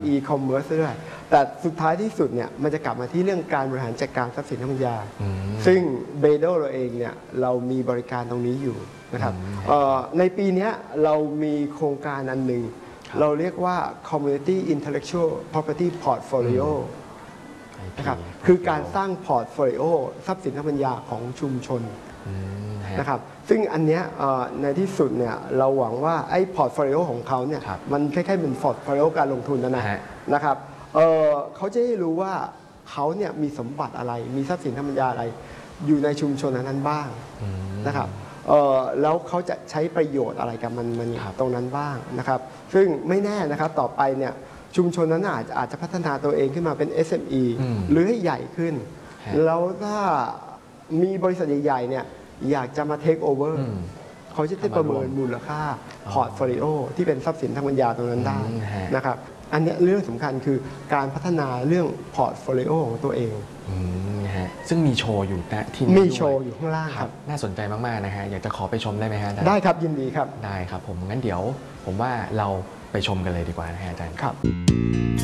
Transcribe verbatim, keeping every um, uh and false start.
e-commerce ด้วยแต่สุดท้ายที่สุดเนี่ยมันจะกลับมาที่เรื่องการบริหารจัดการทรัพย์สินทางปัญญาซึ่งเบโดเราเองเนี่ยเรามีบริการตรงนี้อยู่นะครับในปีนี้เรามีโครงการอันหนึ่งเราเรียกว่า Community Intellectual Property Portfolio นะครับคือการสร้างพอร์ตโฟลิโอทรัพย์สินทางปัญญาของชุมชนนะครับซึ่งอันเนี้ยในที่สุดเนี่ยเราหวังว่าไอ้พอร์ตโฟลิโอของเขาเนี่ยมันคล้ายๆเป็นพอร์ตโฟลิโอการลงทุนนะนะนะครับเเขาจะได้รู้ว่าเขาเนี่ยมีสมบัติอะไรมีทรัพย์สินทางปัญญาอะไรอยู่ในชุมชนนั้นบ้างนะครับแล้วเขาจะใช้ประโยชน์อะไรกับมันมันตรงนั้นบ้างนะครับซึ่งไม่แน่นะครับต่อไปเนี่ยชุมชนนั้นอาจจะอาจจะพัฒนาตัวเองขึ้นมาเป็น เอส เอ็ม อี หรือให้ใหญ่ขึ้นแล้วถ้ามีบริษัทใหญ่ๆเนี่ยอยากจะมาเทคโอเวอร์เขาจะได้ประเมินมูลค่าพอร์ตโฟลิโอที่เป็นทรัพย์สินทางปัญญาตรงนั้นได้นะครับอันนี้เรื่องสำคัญคือการพัฒนาเรื่องพอร์ตโฟลิโอของตัวเองซึ่งมีโชว์อยู่นะที่มีโชว์อยู่ข้างล่างครับน่าสนใจมากๆนะฮะอยากจะขอไปชมได้ไหมฮะอาจารย์ได้ครับยินดีครับได้ครับผมงั้นเดี๋ยวผมว่าเราไปชมกันเลยดีกว่านะฮะอาจารย์ครับ